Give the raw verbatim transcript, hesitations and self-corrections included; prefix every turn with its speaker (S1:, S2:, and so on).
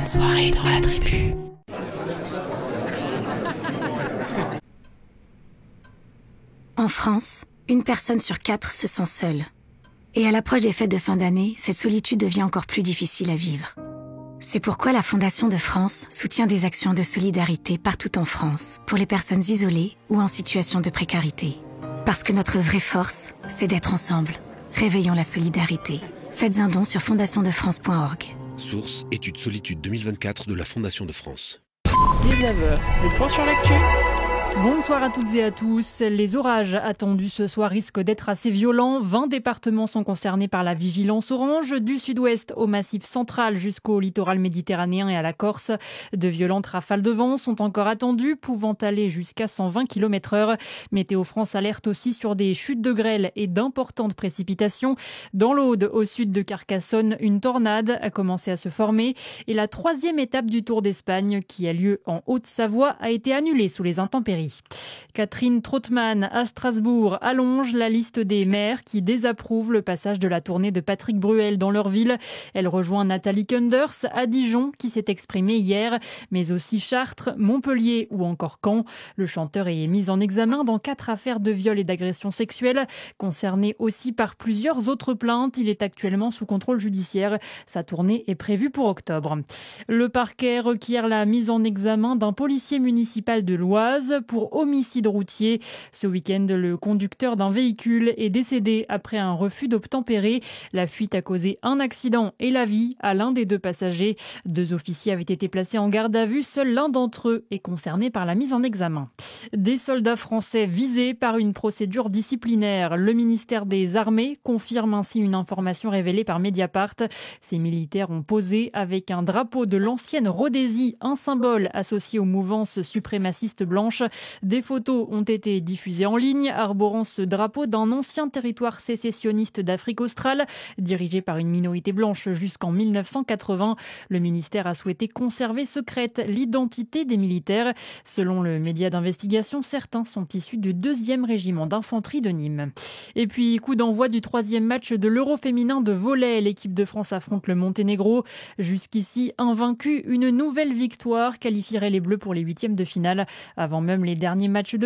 S1: bonne soirée dans la tribu.
S2: En France, une personne sur quatre se sent seule. Et à l'approche des fêtes de fin d'année, cette solitude devient encore plus difficile à vivre. C'est pourquoi la Fondation de France soutient des actions de solidarité partout en France pour les personnes isolées ou en situation de précarité. Parce que notre vraie force, c'est d'être ensemble. Réveillons la solidarité. Faites un don sur fondation de france point org.
S3: Source, étude solitude deux mille vingt-quatre de la Fondation de France.
S4: dix-neuf heures, le point sur l'actu. Bonsoir à toutes et à tous. Les orages attendus ce soir risquent d'être assez violents. vingt départements sont concernés par la vigilance orange, du sud-ouest au massif central jusqu'au littoral méditerranéen et à la Corse. De violentes rafales de vent sont encore attendues, pouvant aller jusqu'à cent vingt kilomètres heure. Météo France alerte aussi sur des chutes de grêle et d'importantes précipitations. Dans l'Aude, au sud de Carcassonne, une tornade a commencé à se former. Et la troisième étape du Tour d'Espagne, qui a lieu en Haute-Savoie, a été annulée sous les intempéries. Catherine Trautmann à Strasbourg allonge la liste des maires qui désapprouvent le passage de la tournée de Patrick Bruel dans leur ville. Elle rejoint Nathalie Kunders à Dijon qui s'est exprimée hier, mais aussi Chartres, Montpellier ou encore Caen. Le chanteur est mis en examen dans quatre affaires de viol et d'agression sexuelle. Concerné aussi par plusieurs autres plaintes, il est actuellement sous contrôle judiciaire. Sa tournée est prévue pour octobre. Le parquet requiert la mise en examen d'un policier municipal de l'Oise pour homicide routier. Ce week-end, le conducteur d'un véhicule est décédé après un refus d'obtempérer. La fuite a causé un accident et la vie à l'un des deux passagers. Deux officiers avaient été placés en garde à vue. Seul l'un d'entre eux est concerné par la mise en examen. Des soldats français visés par une procédure disciplinaire. Le ministère des Armées confirme ainsi une information révélée par Mediapart. Ces militaires ont posé avec un drapeau de l'ancienne Rhodésie, un symbole associé aux mouvances suprémacistes blanches. Des photos ont été diffusées en ligne, arborant ce drapeau d'un ancien territoire sécessionniste d'Afrique australe, dirigé par une minorité blanche jusqu'en mille neuf cent quatre-vingts. Le ministère a souhaité conserver secrète l'identité des militaires. Selon le média d'investigation, certains sont issus du deuxième régiment d'infanterie de Nîmes. Et puis, coup d'envoi du troisième match de l'Euro féminin de volley. L'équipe de France affronte le Monténégro. Jusqu'ici, invaincue, une nouvelle victoire qualifierait les Bleus pour les huitièmes de finale, avant même les derniers matchs de